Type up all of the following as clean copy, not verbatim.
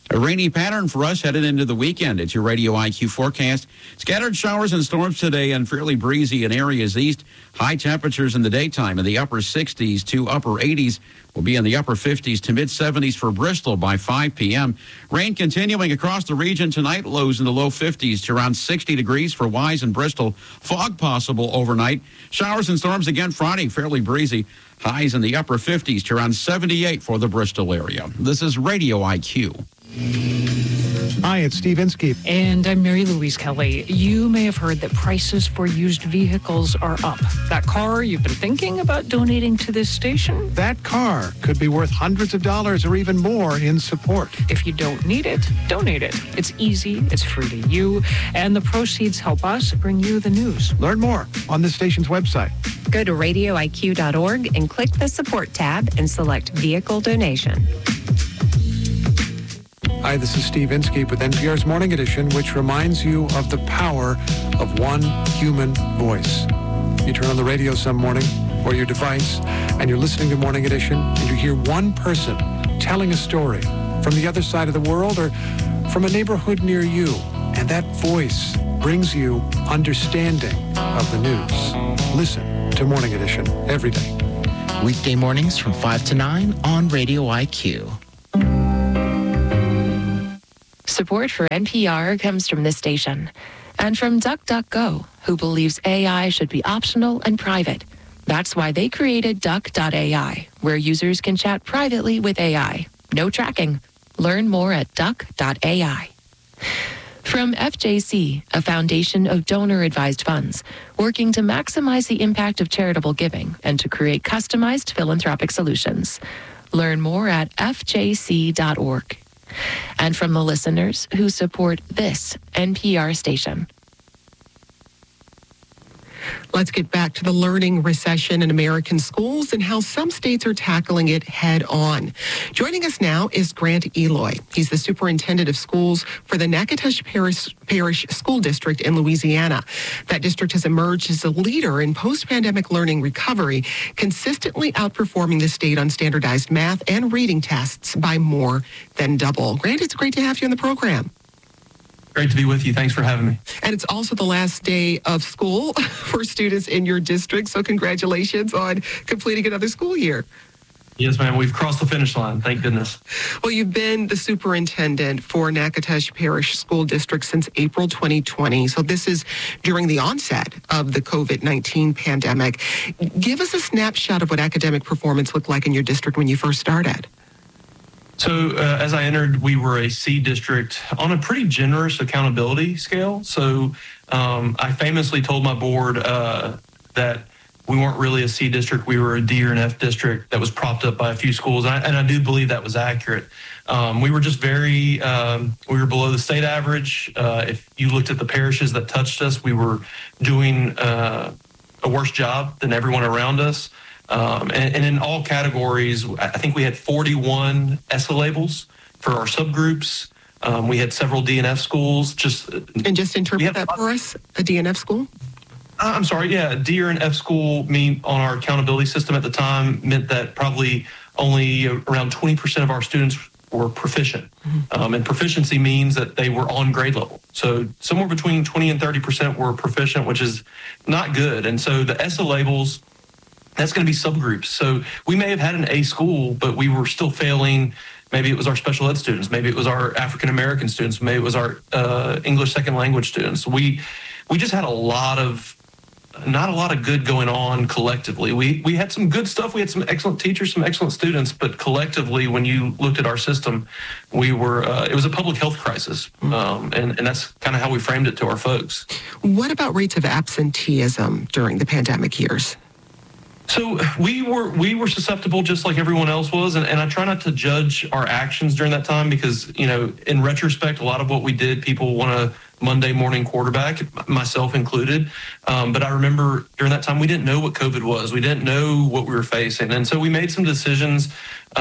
A rainy pattern for us headed into the weekend. It's your Radio IQ forecast. Scattered showers and storms today and fairly breezy in areas east. High temperatures in the daytime in the upper 60s to upper 80s. Will be in the upper 50s to mid 70s for Bristol by 5 p.m. Rain continuing across the region tonight. Lows in the low 50s to around 60 degrees for Wise and Bristol. Fog possible overnight. Showers and storms again Friday. Fairly breezy. Highs in the upper 50s to around 78 for the Bristol area. This is Radio IQ. Hi, it's Steve Inskeep. And I'm Mary Louise Kelly. You may have heard that prices for used vehicles are up. That car you've been thinking about donating to this station? That car could be worth hundreds of dollars or even more in support. If you don't need it, donate it. It's easy, it's free to you, and the proceeds help us bring you the news. Learn more on this station's website. Go to radioiq.org and click the support tab and select vehicle donation. Hi, this is Steve Inskeep with NPR's Morning Edition, which reminds you of the power of one human voice. You turn on the radio some morning or your device and you're listening to Morning Edition and you hear one person telling a story from the other side of the world or from a neighborhood near you. And that voice brings you understanding of the news. Listen to Morning Edition every day. Weekday mornings from 5 to 9 on Radio IQ. Support for NPR comes from this station and from DuckDuckGo, who believes AI should be optional and private. That's why they created Duck.ai, where users can chat privately with AI. No tracking. Learn more at Duck.ai. From FJC, a foundation of donor-advised funds, working to maximize the impact of charitable giving and to create customized philanthropic solutions. Learn more at fjc.org. And from the listeners who support this NPR station. Let's get back to the learning recession in American schools and how some states are tackling it head on. Joining us now is Grant Eloy. He's the superintendent of schools for the Natchitoches Parish School District in Louisiana. That district has emerged as a leader in post-pandemic learning recovery, consistently outperforming the state on standardized math and reading tests by more than double. Grant, it's great to have you on the program. Great to be with you. Thanks for having me. And it's also the last day of school for students in your district, so congratulations on completing another school year. Yes, ma'am. We've crossed the finish line. Thank goodness. Well, you've been the superintendent for Natchitoches Parish School District since April 2020. So this is during the onset of the COVID-19 pandemic. Give us a snapshot of what academic performance looked like in your district when you first started. So as I entered, we were a C district on a pretty generous accountability scale. So I famously told my board that we weren't really a C district. We were a D or an F district that was propped up by a few schools. And I do believe that was accurate. We were just we were below the state average. If you looked at the parishes that touched us, we were doing a worse job than everyone around us. And in all categories, I think we had 41 ESSA labels for our subgroups. We had several DNF schools. Just interpret that for us, a DNF school? I'm sorry, yeah. A D or an F school on our accountability system at the time meant that probably only around 20% of our students were proficient. Mm-hmm. And proficiency means that they were on grade level. So somewhere between 20 and 30% were proficient, which is not good. And so the ESSA labels, that's going to be subgroups. So we may have had an A school, but we were still failing. Maybe it was our special ed students. Maybe it was our African-American students. Maybe it was our English second language students. We just had not a lot of good going on collectively. We had some good stuff. We had some excellent teachers, some excellent students, but collectively, when you looked at our system, we were, it was a public health crisis. And that's kind of how we framed it to our folks. What about rates of absenteeism during the pandemic years? So we were susceptible just like everyone else was. And I try not to judge our actions during that time because, in retrospect, a lot of what we did, people want to Monday morning quarterback, myself included. But I remember during that time, we didn't know what COVID was. We didn't know what we were facing. And so we made some decisions.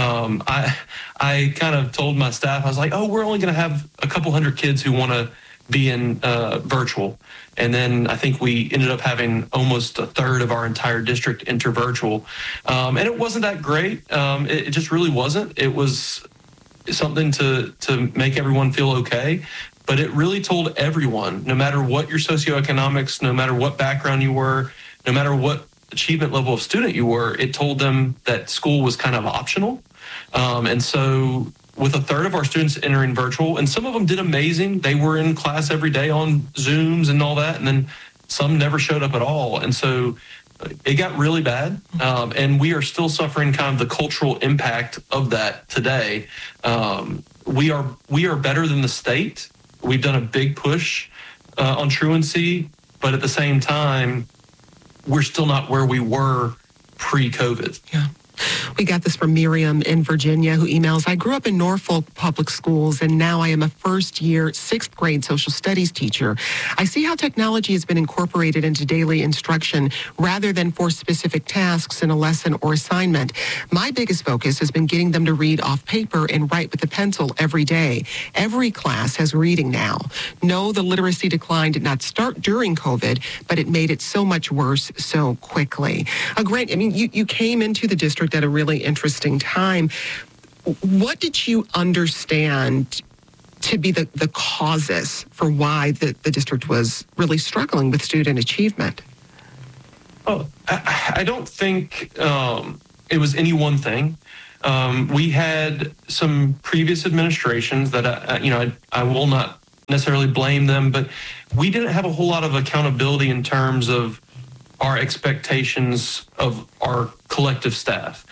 I kind of told my staff, I was like, we're only going to have a couple hundred kids who want to be in virtual. And then I think we ended up having almost a third of our entire district enter virtual. And it wasn't that great. It just really wasn't. It was something to make everyone feel okay. But it really told everyone, no matter what your socioeconomics, no matter what background you were, no matter what achievement level of student you were, it told them that school was kind of optional. And so with a third of our students entering virtual, and some of them did amazing. They were in class every day on Zooms and all that, and then some never showed up at all. And so it got really bad, and we are still suffering kind of the cultural impact of that today. We are better than the state. We've done a big push on truancy, but at the same time, we're still not where we were pre-COVID. Yeah. We got this from Miriam in Virginia, who emails, I grew up in Norfolk Public Schools, and now I am a first-year, 6th grade social studies teacher. I see how technology has been incorporated into daily instruction rather than for specific tasks in a lesson or assignment. My biggest focus has been getting them to read off paper and write with a pencil every day. Every class has reading now. No, the literacy decline did not start during COVID, but it made it so much worse so quickly. Grant, I mean, you came into the district at a really interesting time. What did you understand to be the causes for why the district was really struggling with student achievement? Oh, I don't think it was any one thing. We had some previous administrations that I will not necessarily blame them, but we didn't have a whole lot of accountability in terms of our expectations of our collective staff.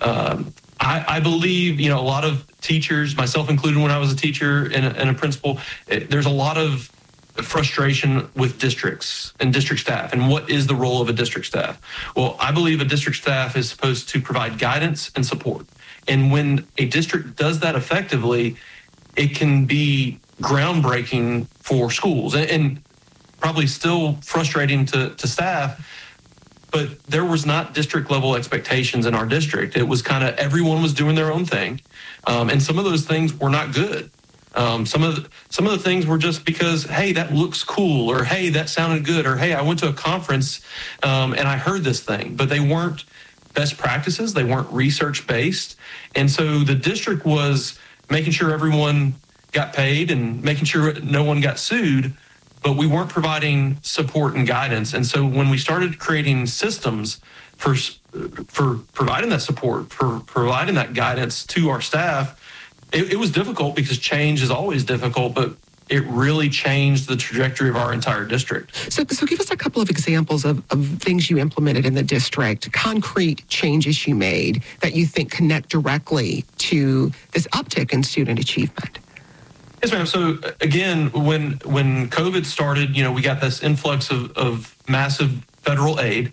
I believe, a lot of teachers, myself included when I was a teacher and a principal, there's a lot of frustration with districts and district staff and what is the role of a district staff. Well, I believe a district staff is supposed to provide guidance and support. And when a district does that effectively, it can be groundbreaking for schools and probably still frustrating to staff. But there was not district level expectations in our district. It was kind of everyone was doing their own thing. And some of those things were not good. Some of the things were just because, hey, that looks cool, or hey, that sounded good, or hey, I went to a conference and I heard this thing. But they weren't best practices. They weren't research based. And so the district was making sure everyone got paid and making sure no one got sued, but we weren't providing support and guidance. And so when we started creating systems for providing that support, for providing that guidance to our staff, it was difficult because change is always difficult, but it really changed the trajectory of our entire district. So give us a couple of examples of things you implemented in the district, concrete changes you made that you think connect directly to this uptick in student achievement. Yes, ma'am. So again, when COVID started, we got this influx of massive federal aid,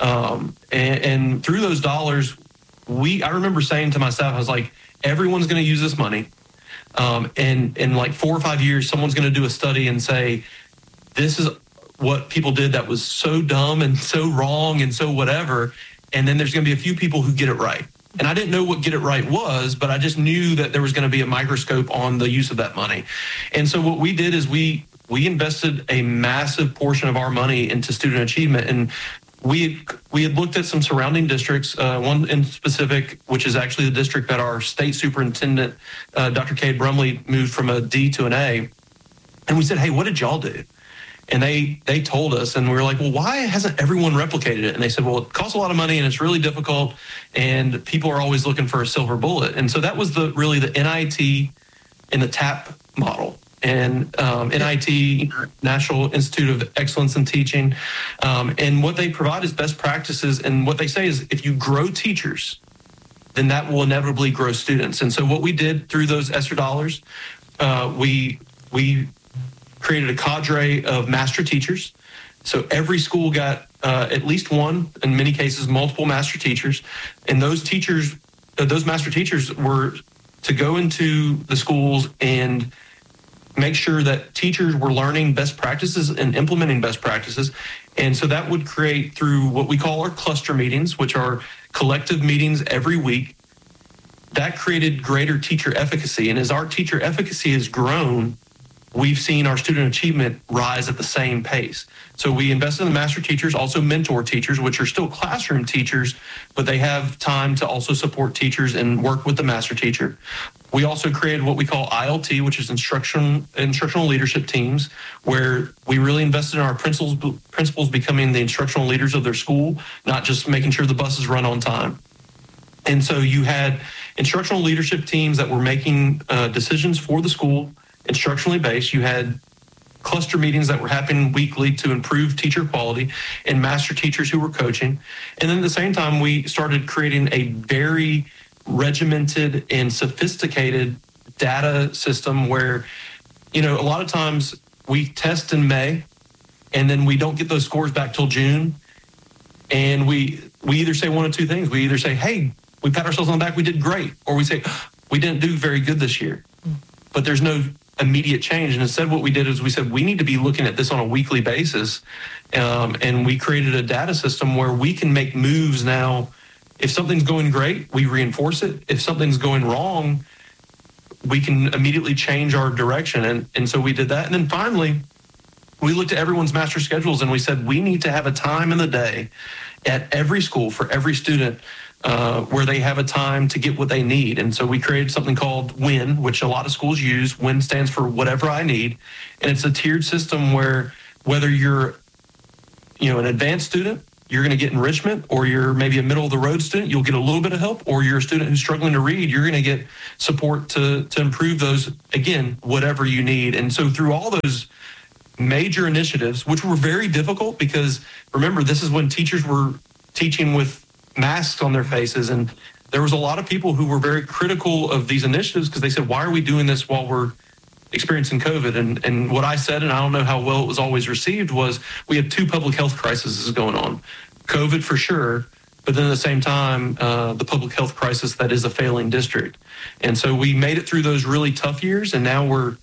and through those dollars, I remember saying to myself, I was like, everyone's going to use this money, and in like 4 or 5 years, someone's going to do a study and say, this is what people did that was so dumb and so wrong and so whatever, and then there's going to be a few people who get it right. And I didn't know what get it right was, but I just knew that there was going to be a microscope on the use of that money. And so what we did is we invested a massive portion of our money into student achievement. And we had looked at some surrounding districts, one in specific, which is actually the district that our state superintendent, Dr. Cade Brumley, moved from a D to an A. And we said, hey, what did y'all do? And they told us, and we were like, well, why hasn't everyone replicated it? And they said, well, it costs a lot of money and it's really difficult, and people are always looking for a silver bullet. And so that was really the NIT and the TAP model. And NIT, National Institute of Excellence in Teaching. And what they provide is best practices. And what they say is if you grow teachers, then that will inevitably grow students. And so what we did through those ESSER dollars, we created a cadre of master teachers. So every school got at least one, in many cases, multiple master teachers. And those teachers, those master teachers were to go into the schools and make sure that teachers were learning best practices and implementing best practices. And so that would create through what we call our cluster meetings, which are collective meetings every week. That created greater teacher efficacy. And as our teacher efficacy has grown, we've seen our student achievement rise at the same pace. So we invested in the master teachers, also mentor teachers, which are still classroom teachers, but they have time to also support teachers and work with the master teacher. We also created what we call ILT, which is instructional leadership teams, where we really invested in our principals becoming the instructional leaders of their school, not just making sure the buses run on time. And so you had instructional leadership teams that were making decisions for the school, instructionally based. You had cluster meetings that were happening weekly to improve teacher quality, and master teachers who were coaching. And then at the same time, we started creating a very regimented and sophisticated data system where, a lot of times we test in May and then we don't get those scores back till June. And we either say one of two things. We either say, hey, we pat ourselves on the back, we did great. Or we say, we didn't do very good this year. But there's no immediate change. And instead what we did is we said, we need to be looking at this on a weekly basis. And we created a data system where we can make moves now. If something's going great, we reinforce it. If something's going wrong, we can immediately change our direction. And so we did that. And then finally, we looked at everyone's master schedules and we said, we need to have a time in the day at every school for every student where they have a time to get what they need. And so we created something called WIN, which a lot of schools use. WIN stands for whatever I need. And it's a tiered system where whether you're, an advanced student, you're going to get enrichment, or you're maybe a middle of the road student, you'll get a little bit of help, or you're a student who's struggling to read, you're going to get support to improve those, again, whatever you need. And so through all those major initiatives, which were very difficult because remember, this is when teachers were teaching with masks on their faces. And there was a lot of people who were very critical of these initiatives because they said, why are we doing this while we're experiencing COVID? And what I said, and I don't know how well it was always received, was we have two public health crises going on. COVID for sure, but then at the same time, the public health crisis that is a failing district. And so we made it through those really tough years, and now we're,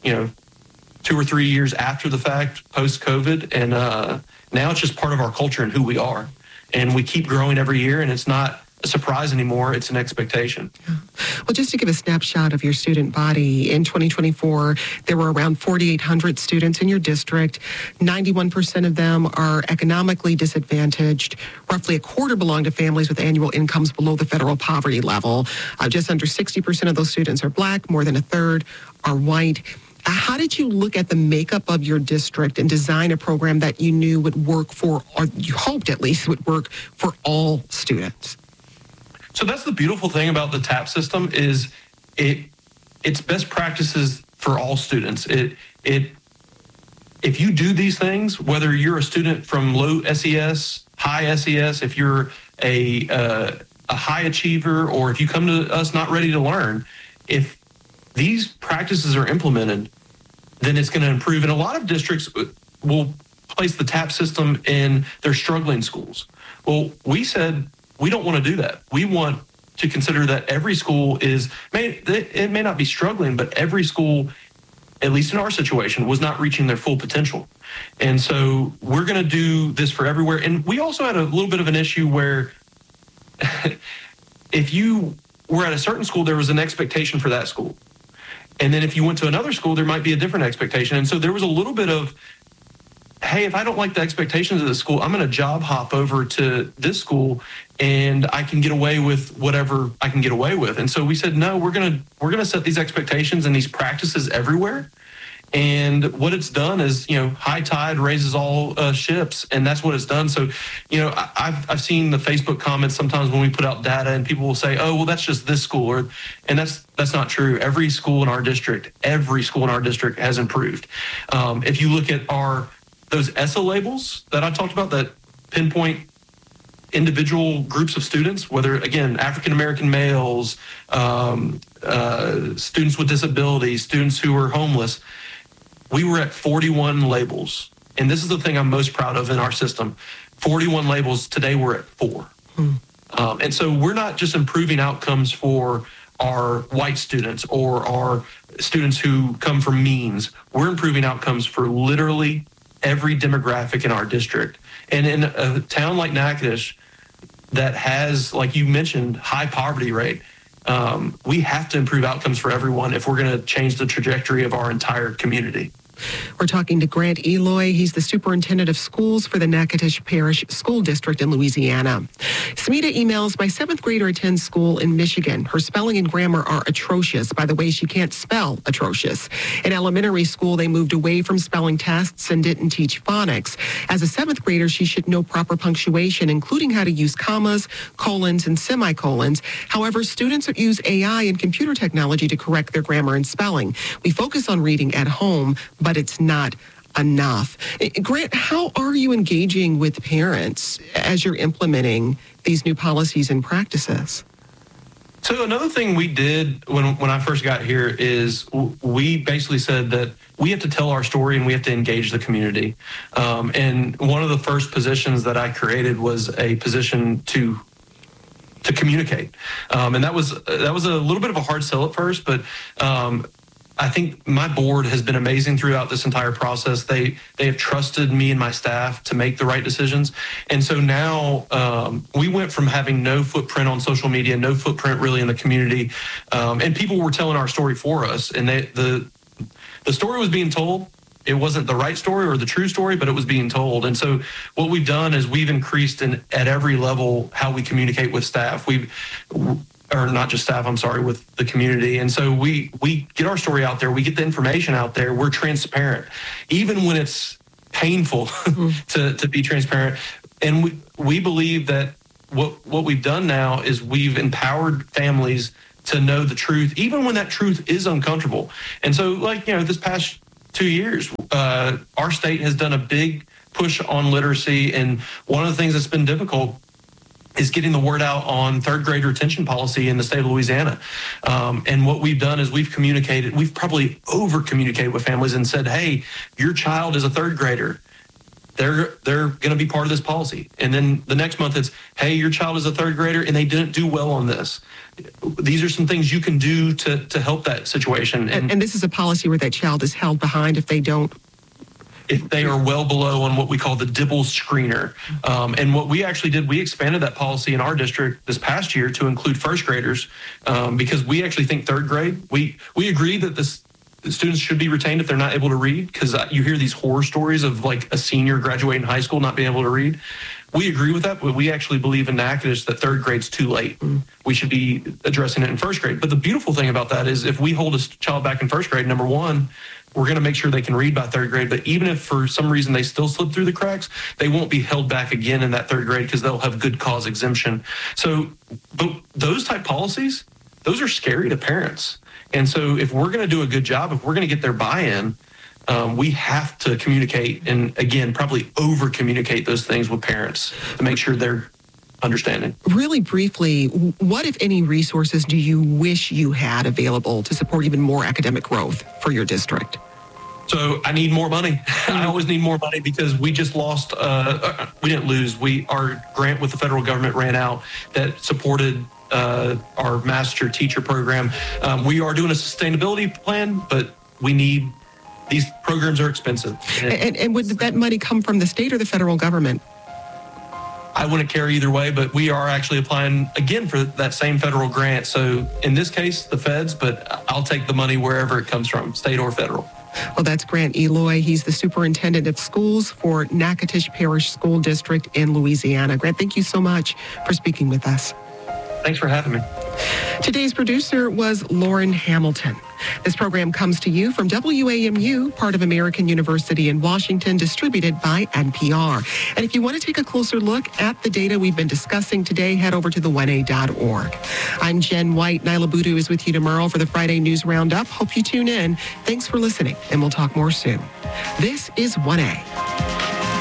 2 or 3 years after the fact, post-COVID, and now it's just part of our culture and who we are. And we keep growing every year, and it's not a surprise anymore, it's an expectation. Well, just to give a snapshot of your student body, in 2024, there were around 4,800 students in your district. 91% of them are economically disadvantaged. Roughly a quarter belong to families with annual incomes below the federal poverty level. Just under 60% of those students are Black, more than a third are white. How did you look at the makeup of your district and design a program that you knew would work for, or you hoped at least would work for all students? So that's the beautiful thing about the TAP system is it's best practices for all students. If you do these things, whether you're a student from low SES, high SES, if you're a high achiever, or if you come to us not ready to learn, if these practices are implemented, then it's going to improve. And a lot of districts will place the TAP system in their struggling schools. Well, we said, we don't want to do that. We want to consider that every school it may not be struggling, but every school, at least in our situation, was not reaching their full potential. And so we're going to do this for everywhere. And we also had a little bit of an issue where if you were at a certain school, there was an expectation for that school. And then if you went to another school, there might be a different expectation. And so there was a little bit of, hey, if I don't like the expectations of the school, I'm going to job hop over to this school and I can get away with whatever I can get away with. And so we said, no, we're going to set these expectations and these practices everywhere. And what it's done is, high tide raises all ships, and that's what it's done. So, I've seen the Facebook comments sometimes when we put out data, and people will say, "Oh, well, that's just this school," and that's not true. Every school in our district has improved. If you look at those ESSA labels that I talked about that pinpoint individual groups of students, whether, again, African American males, students with disabilities, students who are homeless. We were at 41 labels. And this is the thing I'm most proud of in our system. 41 labels. Today we're at 4. And so we're not just improving outcomes for our white students or our students who come from means. We're improving outcomes for literally every demographic in our district. And in a town like Natchitoches that has, like you mentioned, high poverty rate, we have to improve outcomes for everyone if we're going to change the trajectory of our entire community. We're talking to Grant Eloy. He's the superintendent of schools for the Natchitoches Parish School District in Louisiana. Smita emails, my 7th grader attends school in Michigan. Her spelling and grammar are atrocious. By the way, she can't spell atrocious. In elementary school, they moved away from spelling tests and didn't teach phonics. As a 7th grader, she should know proper punctuation, including how to use commas, colons, and semicolons. However, students use AI and computer technology to correct their grammar and spelling. We focus on reading at home, but it's not enough. Grant, how are you engaging with parents as you're implementing these new policies and practices? So another thing we did when I first got here is we basically said that we have to tell our story and we have to engage the community. And one of the first positions that I created was a position to communicate. And that was a little bit of a hard sell at first, but I think my board has been amazing throughout this entire process. They have trusted me and my staff to make the right decisions. And so now we went from having no footprint on social media, no footprint really in the community, and people were telling our story for us. And the story was being told. It wasn't the right story or the true story, but it was being told. And so what we've done is we've increased at every level how we communicate with staff. Or not just staff, with the community. And so we get our story out there, we get the information out there, we're transparent, even when it's painful to be transparent. And we believe that what we've done now is we've empowered families to know the truth, even when that truth is uncomfortable. And so this past 2 years, our state has done a big push on literacy. And one of the things that's been difficult is getting the word out on 3rd grade retention policy in the state of Louisiana. And what we've done is we've probably over-communicated with families and said, hey, your child is a 3rd grader. They're going to be part of this policy. And then the next month it's, hey, your child is a 3rd grader and they didn't do well on this. These are some things you can do to help that situation. And this is a policy where that child is held behind if they are well below on what we call the DIBELS screener. And what we actually did, we expanded that policy in our district this past year to include 1st graders because we actually think 3rd grade, we agree that the students should be retained if they're not able to read, because you hear these horror stories of like a senior graduating high school not being able to read. We agree with that, but we actually believe in Natchitoches that 3rd grade's too late. We should be addressing it in 1st grade. But the beautiful thing about that is if we hold a child back in 1st grade, number one, we're going to make sure they can read by 3rd grade. But even if for some reason they still slip through the cracks, they won't be held back again in that 3rd grade because they'll have good cause exemption. So but those type policies, those are scary to parents. And so if we're going to do a good job, if we're going to get their buy-in, we have to communicate and, again, probably over-communicate those things with parents to make sure they're understanding. Really briefly, what, if any, resources do you wish you had available to support even more academic growth for your district? So I need more money. I always need more money because we just lost, we didn't lose. Our grant with the federal government ran out that supported our master teacher program. We are doing a sustainability plan, but these programs are expensive. And would that money come from the state or the federal government? I wouldn't care either way, but we are actually applying again for that same federal grant. So in this case, the feds, but I'll take the money wherever it comes from, state or federal. Well, that's Grant Eloy. He's the superintendent of schools for Natchitoches Parish School District in Louisiana. Grant, thank you so much for speaking with us. Thanks for having me. Today's producer was Lauren Hamilton. This program comes to you from WAMU, part of American University in Washington, distributed by NPR. And if you want to take a closer look at the data we've been discussing today, head over to the1a.org. I'm Jen White. Nyla Boodoo is with you tomorrow for the Friday News Roundup. Hope you tune in. Thanks for listening, and we'll talk more soon. This is 1A.